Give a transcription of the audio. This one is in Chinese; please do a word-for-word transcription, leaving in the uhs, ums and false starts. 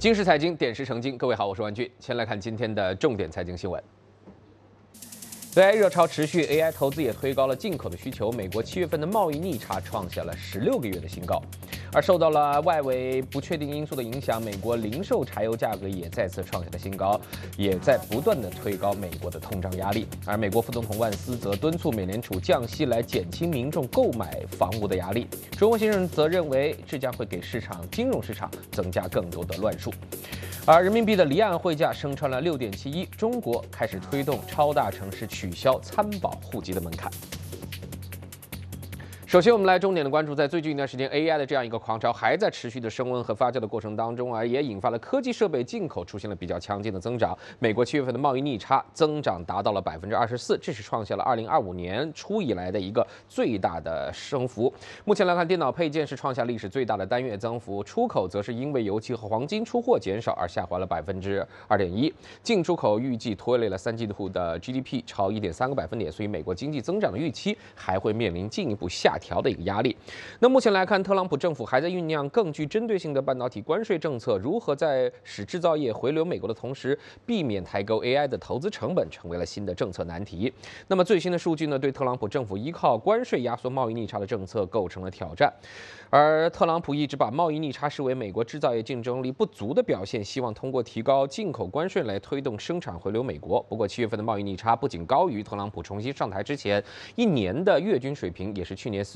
今日财经，点石成金。各位好，我是万军。先来看今天的重点财经新闻。A I 热潮持续 ，A I 投资也推高了进口的需求。美国七月份的贸易逆差创下了十六个月的新高，而受到了外围不确定因素的影响，美国零售柴油价格也再次创下了新高，也在不断的推高美国的通胀压力。而美国副总统万斯则敦促美联储降息来减轻民众购买房屋的压力。中国先生则认为，这将会给市场金融市场增加更多的乱数。而人民币的离岸汇价升穿了六点七一，中国开始推动超大城市取消参保户籍的门槛。首先，我们来重点的关注，在最近一段时间 ，A I 的这样一个狂潮还在持续的升温和发酵的过程当中，而也引发了科技设备进口出现了比较强劲的增长。美国七月份的贸易逆差增长达到了百分之二十四，这是创下了二零二五年初以来的一个最大的升幅。目前来看，电脑配件是创下历史最大的单月增幅，出口则是因为油气和黄金出货减少而下滑了百分之二点一，进出口预计拖累了三季度的 G D P 超一点三个百分点，所以美国经济增长的预期还会面临进一步下调的一个压力。那目前来看，特朗普政府还在酝酿更具针对性的半导体关税政策，如何在使制造业回流美国的同时，避免抬高 A I 的投资成本，成为了新的政策难题。那么最新的数据呢，对特朗普政府依靠关税压缩贸易逆差的政策构成了挑战。而特朗普一直把贸易逆差视为美国制造业竞争力不足的表现，希望通过提高进口关税来推动生产回流美国。不过七月份的贸易逆差不仅高于特朗普重新上台之前一年的月均水平，也是去年四